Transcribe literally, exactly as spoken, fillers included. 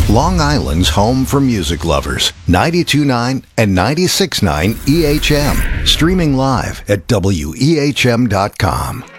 Long Island's home for music lovers. ninety-two point nine and ninety-six point nine E H M. Streaming live at W E H M dot com.